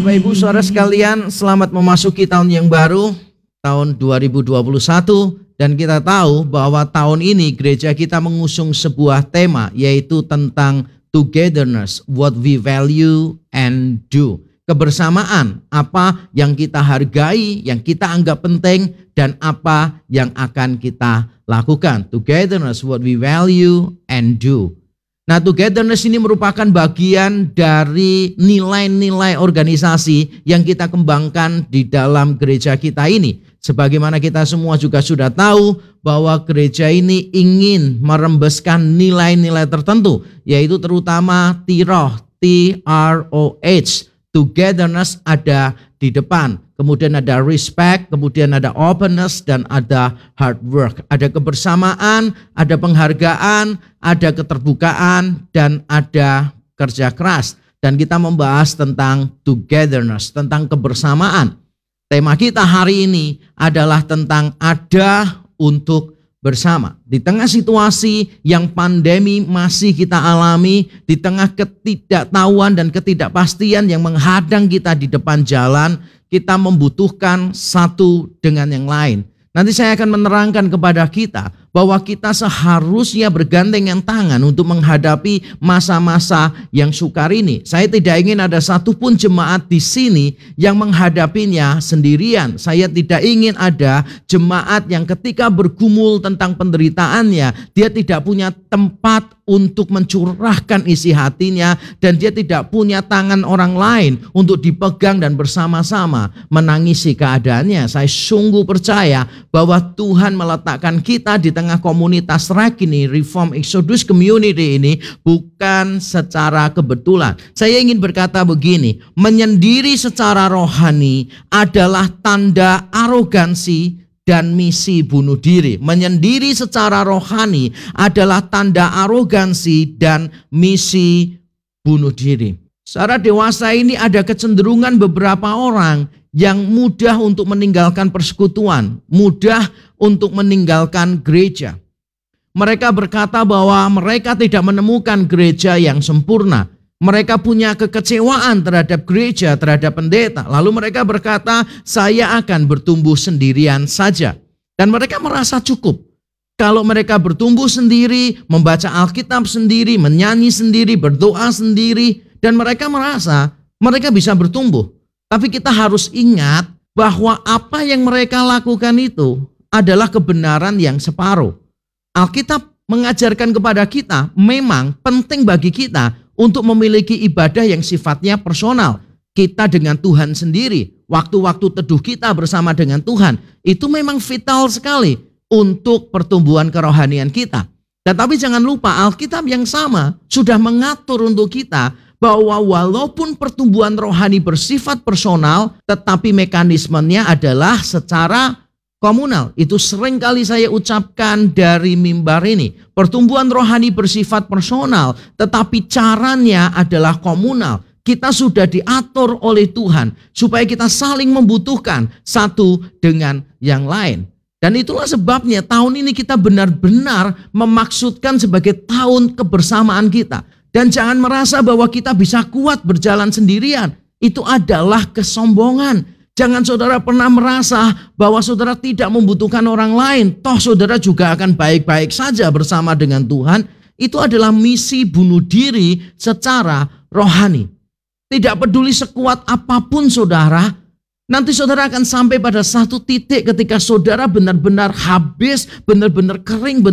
Bapak Ibu Saudara sekalian, selamat memasuki tahun yang baru, tahun 2021. Dan kita tahu bahwa tahun ini gereja kita mengusung sebuah tema, yaitu tentang togetherness, what we value and do. Kebersamaan, apa yang kita hargai, yang kita anggap penting, dan apa yang akan kita lakukan. Togetherness, what we value and do. Nah, togetherness ini merupakan bagian dari nilai-nilai organisasi yang kita kembangkan di dalam gereja kita ini. Sebagaimana kita semua juga sudah tahu bahwa gereja ini ingin merembeskan nilai-nilai tertentu, yaitu terutama TROH, T-R-O-H. Togetherness ada di depan, kemudian ada respect, kemudian ada openness, dan ada hard work. Ada kebersamaan, ada penghargaan, ada keterbukaan, dan ada kerja keras. Dan kita membahas tentang togetherness, tentang kebersamaan. Tema kita hari ini adalah tentang ada untuk bersama. Di tengah situasi yang pandemi masih kita alami, di tengah ketidaktahuan dan ketidakpastian yang menghadang kita di depan jalan, kita membutuhkan satu dengan yang lain. Nanti saya akan menerangkan kepada kita bahwa kita seharusnya bergandengan tangan untuk menghadapi masa-masa yang sukar ini. Saya tidak ingin ada satupun jemaat di sini yang menghadapinya sendirian. Saya tidak ingin ada jemaat yang ketika bergumul tentang penderitaannya, dia tidak punya tempat untuk mencurahkan isi hatinya, dan dia tidak punya tangan orang lain untuk dipegang dan bersama-sama menangisi keadaannya. Saya sungguh percaya bahwa Tuhan meletakkan kita di tengah komunitas REK ini, Reform Exodus Community ini, bukan secara kebetulan. Saya ingin berkata begini, menyendiri secara rohani adalah tanda arogansi dan misi bunuh diri. Menyendiri secara rohani adalah tanda arogansi dan misi bunuh diri. Secara dewasa ini ada kecenderungan beberapa orang yang mudah untuk meninggalkan persekutuan, mudah untuk meninggalkan gereja. Mereka berkata bahwa mereka tidak menemukan gereja yang sempurna. Mereka punya kekecewaan terhadap gereja, terhadap pendeta. Lalu mereka berkata, saya akan bertumbuh sendirian saja. Dan mereka merasa cukup. Kalau mereka bertumbuh sendiri, membaca Alkitab sendiri, menyanyi sendiri, berdoa sendiri, dan mereka merasa mereka bisa bertumbuh. Tapi kita harus ingat bahwa apa yang mereka lakukan itu adalah kebenaran yang separuh. Alkitab mengajarkan kepada kita, memang penting bagi kita untuk memiliki ibadah yang sifatnya personal. Kita dengan Tuhan sendiri, waktu-waktu teduh kita bersama dengan Tuhan, itu memang vital sekali untuk pertumbuhan kerohanian kita. Tetapi jangan lupa, Alkitab yang sama sudah mengatur untuk kita bahwa walaupun pertumbuhan rohani bersifat personal, tetapi mekanismenya adalah secara komunal. Itu sering kali saya ucapkan dari mimbar ini. Pertumbuhan rohani bersifat personal, tetapi caranya adalah komunal. Kita sudah diatur oleh Tuhan supaya kita saling membutuhkan satu dengan yang lain. Dan itulah sebabnya tahun ini kita benar-benar memaksudkan sebagai tahun kebersamaan kita. Dan jangan merasa bahwa kita bisa kuat berjalan sendirian. Itu adalah kesombongan. Jangan saudara pernah merasa bahwa saudara tidak membutuhkan orang lain. Toh saudara juga akan baik-baik saja bersama dengan Tuhan. Itu adalah misi bunuh diri secara rohani. Tidak peduli sekuat apapun saudara, nanti saudara akan sampai pada satu titik ketika saudara benar-benar habis, benar-benar kering,